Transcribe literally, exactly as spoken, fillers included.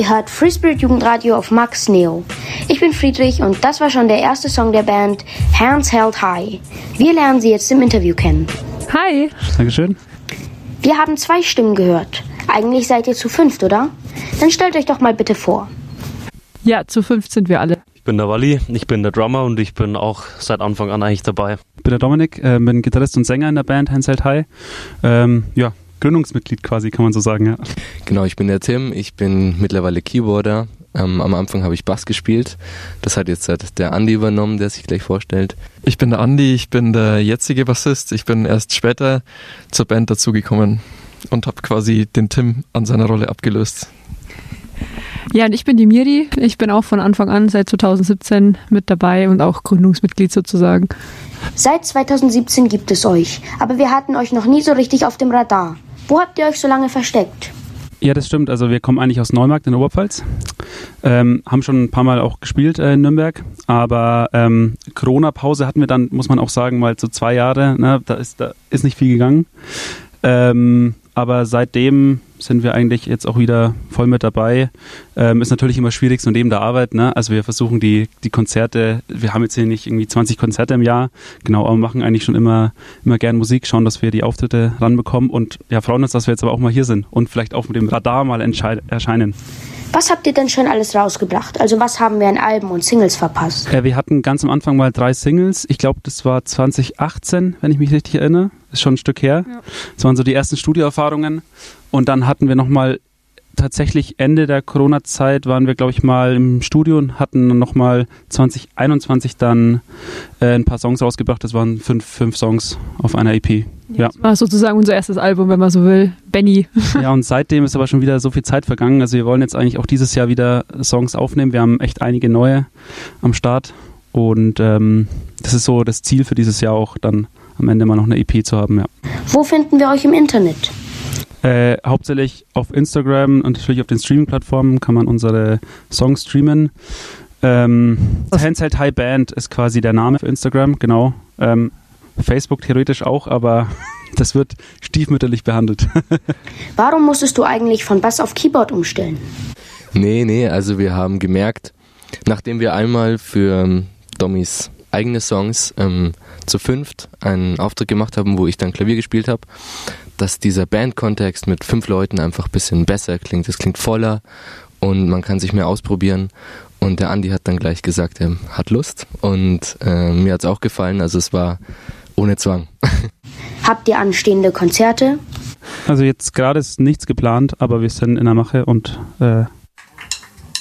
Ihr hört Free Spirit Jugendradio auf Max Neo. Ich bin Friedrich und das war schon der erste Song der Band, Hands Held High. Wir lernen sie jetzt im Interview kennen. Hi. Dankeschön. Wir haben zwei Stimmen gehört. Eigentlich seid ihr zu fünft, oder? Dann stellt euch doch mal bitte vor. Ja, zu fünft sind wir alle. Ich bin der Wally, ich bin der Drummer und ich bin auch seit Anfang an eigentlich dabei. Ich bin der Dominik, äh, bin Gitarrist und Sänger in der Band Hands Held High. Ähm, ja, Gründungsmitglied quasi, kann man so sagen, ja. Genau, ich bin der Tim, ich bin mittlerweile Keyboarder. Ähm, am Anfang habe ich Bass gespielt. Das hat jetzt halt der Andi übernommen, der sich gleich vorstellt. Ich bin der Andi, ich bin der jetzige Bassist. Ich bin erst später zur Band dazugekommen und habe quasi den Tim an seiner Rolle abgelöst. Ja, und ich bin die Miri. Ich bin auch von Anfang an seit zwanzig siebzehn mit dabei und auch Gründungsmitglied sozusagen. Seit zwanzig siebzehn gibt es euch, aber wir hatten euch noch nie so richtig auf dem Radar. Wo habt ihr euch so lange versteckt? Ja, das stimmt. Also wir kommen eigentlich aus Neumarkt in der Oberpfalz. Ähm, haben schon ein paar Mal auch gespielt äh, in Nürnberg. Aber ähm, Corona-Pause hatten wir dann, muss man auch sagen, mal so zwei Jahre. Ne? Da ist, da ist nicht viel gegangen. Ähm, aber seitdem sind wir eigentlich jetzt auch wieder voll mit dabei. Ähm, ist natürlich immer schwierig, so neben der Arbeit. Ne? Also wir versuchen die, die Konzerte, wir haben jetzt hier nicht irgendwie zwanzig Konzerte im Jahr, genau, aber machen eigentlich schon immer, immer gern Musik, schauen, dass wir die Auftritte ranbekommen und ja, freuen uns, dass wir jetzt aber auch mal hier sind und vielleicht auch mit dem Radar mal entschei- erscheinen. Was habt ihr denn schon alles rausgebracht? Also was haben wir an Alben und Singles verpasst? Äh, wir hatten ganz am Anfang mal drei Singles. Ich glaube, das war zwanzig achtzehn, wenn ich mich richtig erinnere. Ist schon ein Stück her. Ja. Das waren so die ersten Studioerfahrungen. Und dann hatten wir nochmal, tatsächlich Ende der Corona-Zeit waren wir, glaube ich, mal im Studio und hatten nochmal zwanzig einundzwanzig dann äh, ein paar Songs rausgebracht. Das waren fünf, fünf Songs auf einer E P. Ja. Das war sozusagen unser erstes Album, wenn man so will. Benny. Ja, und seitdem ist aber schon wieder so viel Zeit vergangen. Also wir wollen jetzt eigentlich auch dieses Jahr wieder Songs aufnehmen. Wir haben echt einige neue am Start. Und ähm, das ist so das Ziel für dieses Jahr auch, dann am Ende mal noch eine E P zu haben. Ja. Wo finden wir euch im Internet? Äh, hauptsächlich auf Instagram und natürlich auf den Streaming-Plattformen kann man unsere Songs streamen. Ähm, Hands Held High Band ist quasi der Name für Instagram, genau. Ähm, Facebook theoretisch auch, aber das wird stiefmütterlich behandelt. Warum musstest du eigentlich von Bass auf Keyboard umstellen? Nee, nee, also wir haben gemerkt, nachdem wir einmal für ähm, Dommys eigene Songs ähm, zu fünft einen Auftritt gemacht haben, wo ich dann Klavier gespielt habe, dass dieser Bandkontext mit fünf Leuten einfach ein bisschen besser klingt. Es klingt voller und man kann sich mehr ausprobieren. Und der Andi hat dann gleich gesagt, er hat Lust. Und äh, mir hat es auch gefallen, also es war ohne Zwang. Habt ihr anstehende Konzerte? Also jetzt gerade ist nichts geplant, aber wir sind in der Mache und äh,